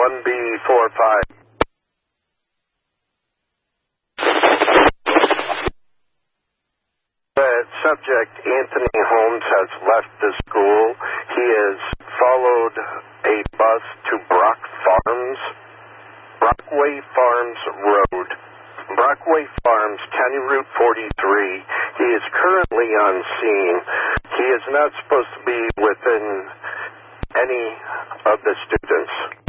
1B45. The subject, Anthony Holmes, has left the school. He has followed a bus to Brockway Farms Road. Brockway Farms, County Route 43. He is currently on scene. He is not supposed to be within any of the students.